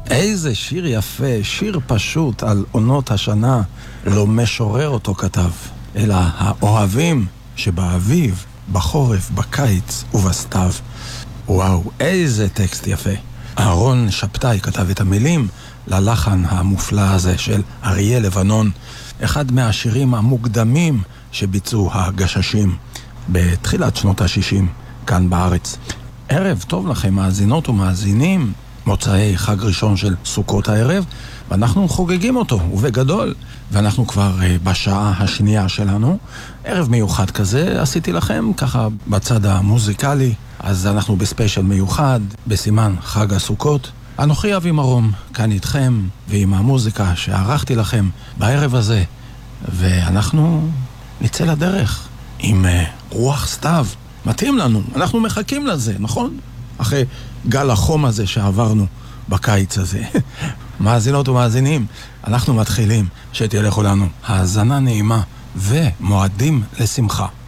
איזה שיר יפה, שיר פשוט על עונות השנה, לא משורר אותו כתב, אלא האוהבים שבאביב, בחורף, בקיץ ובסתיו. וואו, איזה טקסט יפה. אהרון שבתאי כתב את המילים ללחן המופלא הזה של אריה לבנון, אחד מהשירים המוקדמים שביצעו הגששים בתחילת שנות ה-60 כאן בארץ. ערב טוב לכם מאזינות ומאזינים, מוצאי חג ראשון של סוכות הערב, ואנחנו חוגגים אותו, ובגדול, ואנחנו כבר בשעה השנייה שלנו. ערב מיוחד כזה עשיתי לכם, ככה בצד המוזיקלי, אז אנחנו בספיישל מיוחד, בסימן חג הסוכות. אנוכי אבי מרום, כאן איתכם, ועם המוזיקה שערכתי לכם בערב הזה, ואנחנו נצא לדרך עם רוח סתיו. מתאים לנו, אנחנו מחכים לזה, נכון? אחרי גל החום הזה שעברנו בקיץ הזה. מאזינות ומאזינים, אנחנו מתחילים שתהיה לכולנו האזנה נעימה ומועדים לשמחה.